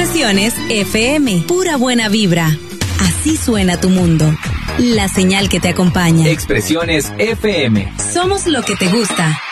Expresiones FM. Pura buena vibra. Así suena tu mundo. La señal que te acompaña. Expresiones FM. Somos lo que te gusta.